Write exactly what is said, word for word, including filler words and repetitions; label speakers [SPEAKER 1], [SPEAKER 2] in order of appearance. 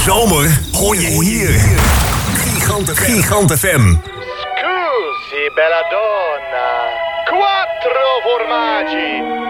[SPEAKER 1] zomer hoor je hier. Gigant, Gigant F M.
[SPEAKER 2] Scusi, bella donna. Quattro formaggi.